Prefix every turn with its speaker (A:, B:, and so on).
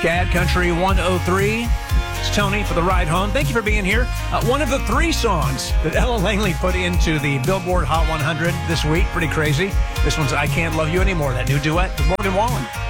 A: Scad Country 103. It's Tony for the ride home. Thank you for being here. One of the 3 songs that Ella Langley put into the Billboard Hot 100 this week. Pretty crazy. This one's I Can't Love You Anymore, that new duet with Morgan Wallen.